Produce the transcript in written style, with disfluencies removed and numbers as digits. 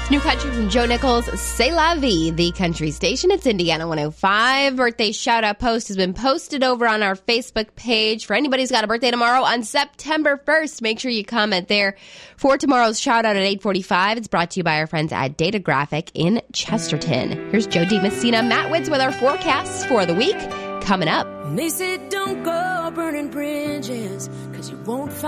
New country from Joe Nichols, C'est La Vie, the country station. It's Indiana 105. Birthday shout-out post has been posted over on our Facebook page. For anybody who's got a birthday tomorrow on September 1st, make sure you comment there for tomorrow's shout-out at 8:45. It's brought to you by our friends at Data Graphic in Chesterton. Here's Joe DiMessina, Matt Witz with our forecasts for the week coming up. And they said don't go burning bridges, 'cause you won't find